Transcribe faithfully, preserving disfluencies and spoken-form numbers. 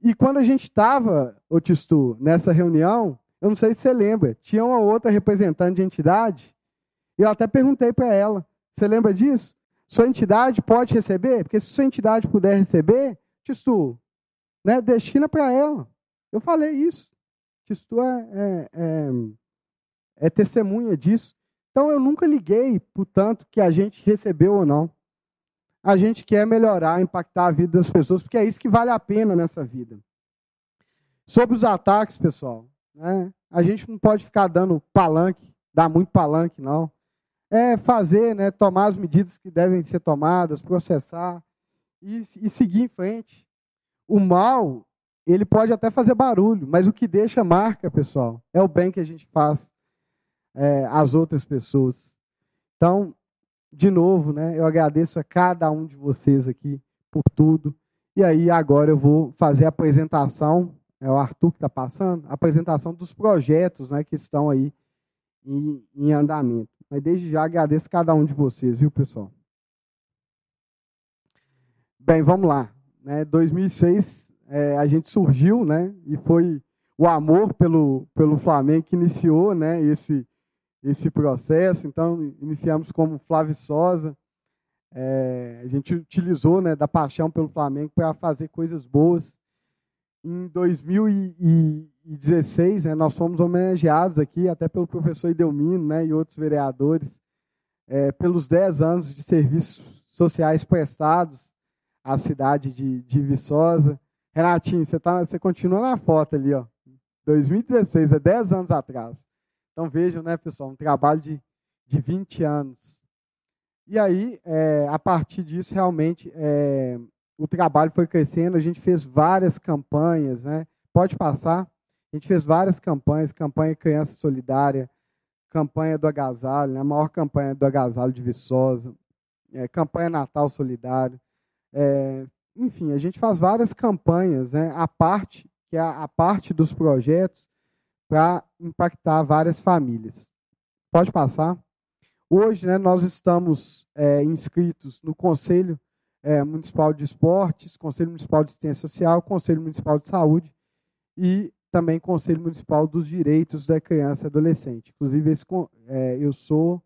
E quando a gente estava, ô Tistu, nessa reunião, eu não sei se você lembra, tinha uma outra representante de entidade, e eu até perguntei para ela, você lembra disso? Sua entidade pode receber? Porque se sua entidade puder receber, Tistu, né, destina para ela. Eu falei isso. Tistu é, é, é, é testemunha disso. Então, eu nunca liguei por tanto que a gente recebeu ou não. A gente quer melhorar, impactar a vida das pessoas, porque é isso que vale a pena nessa vida. Sobre os ataques, pessoal, né, a gente não pode ficar dando palanque, dar muito palanque, não. É fazer, né, tomar as medidas que devem ser tomadas, processar e, e seguir em frente. O mal, ele pode até fazer barulho, mas o que deixa marca, pessoal, é o bem que a gente faz é, às outras pessoas. Então, de novo, né, eu agradeço a cada um de vocês aqui por tudo. E aí, agora eu vou fazer a apresentação, é o Arthur que está passando, a apresentação dos projetos, né, que estão aí em, em andamento. Mas desde já agradeço cada um de vocês, viu, pessoal? Bem, vamos lá. Né, dois mil e seis, é, a gente surgiu, né, e foi o amor pelo, pelo Flamengo que iniciou, né, esse, esse processo. Então, iniciamos como Flávio Sosa. É, a gente utilizou, né, da paixão pelo Flamengo para fazer coisas boas. Em dois mil e dezesseis, né, nós fomos homenageados aqui, até pelo professor Idelmino, né, e outros vereadores, é, pelos dez anos de serviços sociais prestados à cidade de, de Viçosa. Renatinho, você, tá, você continua na foto ali, ó. dois mil e dezesseis, é dez anos atrás. Então vejam, né, pessoal, um trabalho de, de vinte anos. E aí, é, a partir disso, realmente, é, o trabalho foi crescendo, a gente fez várias campanhas, né? Pode passar. A gente fez várias campanhas, campanha Criança Solidária, campanha do agasalho, né? A maior campanha do agasalho de Viçosa, é, campanha Natal Solidário. É, enfim, a gente faz várias campanhas, né? A parte, que é a, a parte dos projetos, para impactar várias famílias. Pode passar. Hoje, né, nós estamos é, inscritos no Conselho é, Municipal de Esportes, Conselho Municipal de Assistência Social, Conselho Municipal de Saúde e também Conselho Municipal dos Direitos da Criança e Adolescente. Inclusive, esse, é, eu sou